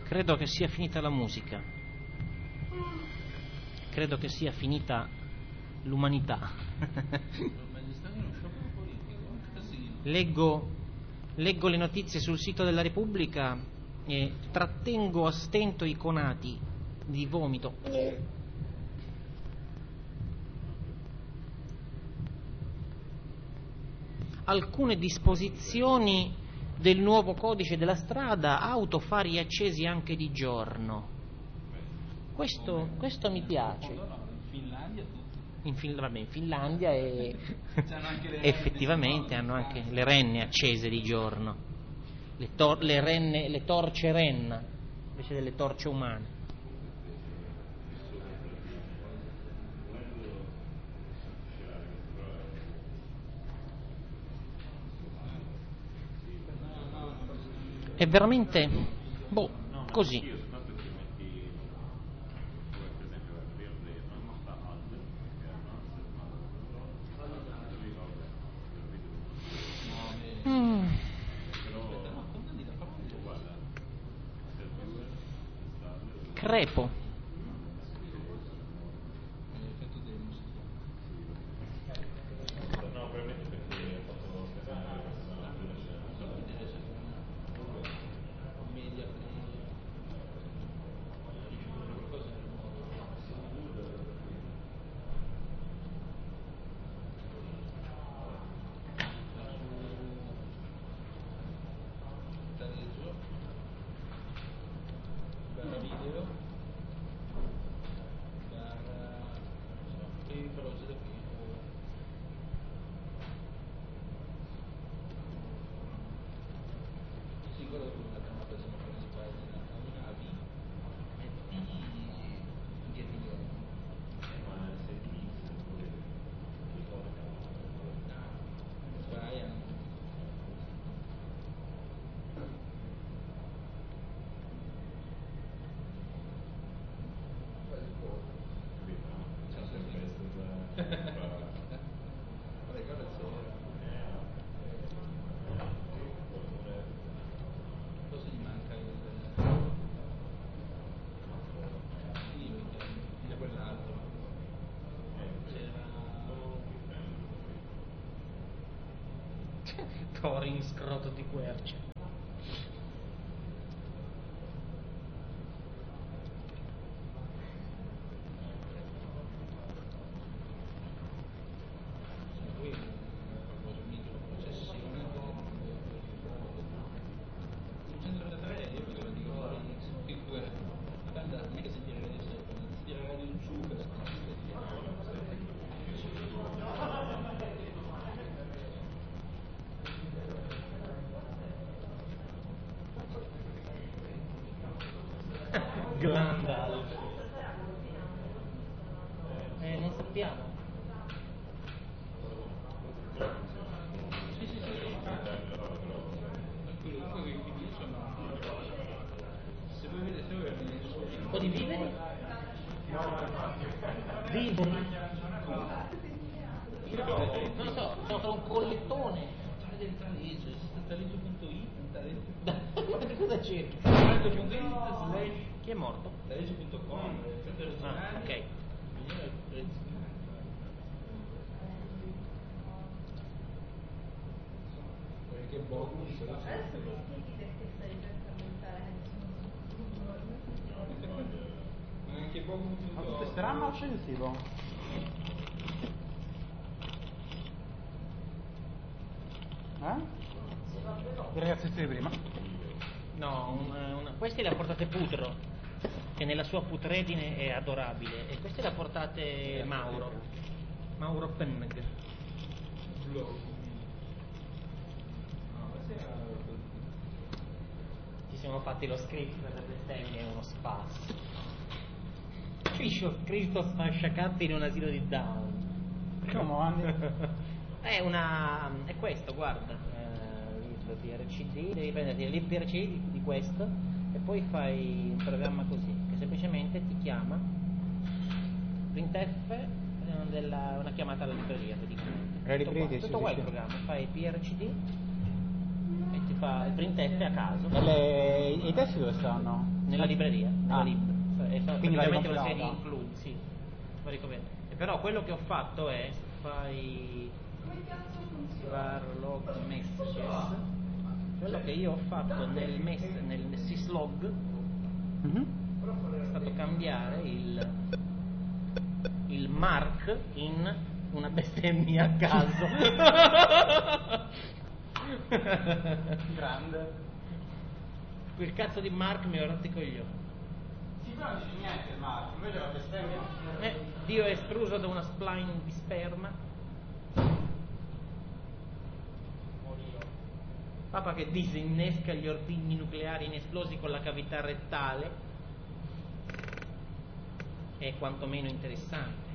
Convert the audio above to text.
Credo che sia finita la musica. Credo che sia finita l'umanità. Leggo le notizie sul sito della Repubblica e trattengo a stento i conati di vomito. Alcune disposizioni del nuovo codice della strada, auto, fari accesi anche di giorno. Questo mi piace. In Finlandia effettivamente hanno anche le renne accese di giorno, le torce renna invece delle torce umane. È veramente così. Crepo. Thorin scroto di quercia. Gandalf. Non sappiamo. Un po' di viveri? Viveri? Non so, sono un collettone. Del taleggio, esiste taleggio.it, Ma cosa cerchi? Chi è morto? taleggio.com, ok. Perché Bocus adesso mi spieghi perché stai per commentare anche Bocus. Ma tu testeranno accensivo? I ragazzi di prima? No, queste le ha portate Putro, che nella sua putredine è adorabile, e queste le ha portate Mauro Penneg. Ci siamo fatti lo script per le bestemmie, è uno spasso. Cristo sfasciacappi in un asilo di Down. Come anni? È questo, guarda. PRCD, devi prenderti l'IPRCD di questo e poi fai un programma così, che semplicemente ti chiama printf una chiamata alla libreria praticamente. La libreria tutto qua il programma, fai PRCD e ti fa il print F a caso I testi dove stanno? nella libreria, nella Ah. lib. È Quindi l'hai praticamente una serie di compilata? include, sì. E però quello che ho fatto è fai Come cazzo funziona? var log messages. Quello che io ho fatto nel syslog Mhm. è stato cambiare il mark in una bestemmia a caso. Grande. Quel cazzo di mark mi ha rotto i coglioni. Sì, però non dice niente, Marco. Invece la bestemmia. Dio è estruso da una spline di sperma. Papa che disinnesca gli ordigni nucleari inesplosi con la cavità rettale è quantomeno interessante.